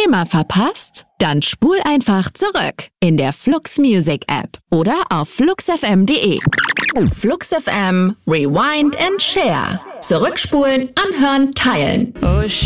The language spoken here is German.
Thema verpasst? Dann spul einfach zurück in der Flux Music App oder auf fluxfm.de. Flux FM, Rewind and Share. Zurückspulen, anhören, teilen.